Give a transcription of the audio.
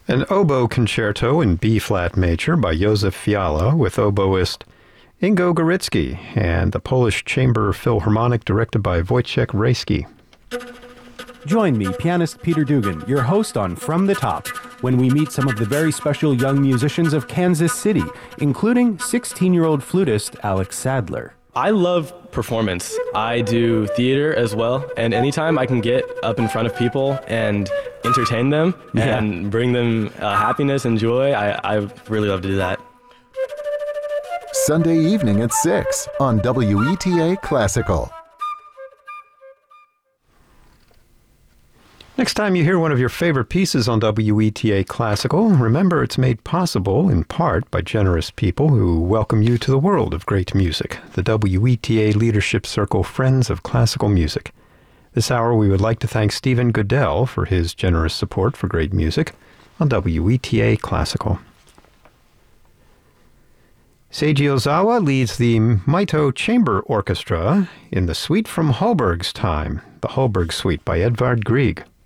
An oboe concerto in B-flat major by Józef Fiala with oboist Ingo Goritsky and the Polish Chamber Philharmonic directed by Wojciech Rejski. Join me, pianist Peter Dugan, your host on From the Top, when we meet some of the very special young musicians of Kansas City, including 16-year-old flutist Alex Sadler. I love performance. I do theater as well, and anytime I can get up in front of people and entertain them and bring them happiness and joy, I really love to do that. Sunday evening at 6 on WETA Classical. Next time you hear one of your favorite pieces on WETA Classical, remember it's made possible in part by generous people who welcome you to the world of great music, the WETA Leadership Circle Friends of Classical Music. This hour we would like to thank Stephen Goodell for his generous support for great music on WETA Classical. Seiji Ozawa leads the Maito Chamber Orchestra in the Suite from Hallberg's Time, the Hallberg Suite by Edvard Grieg.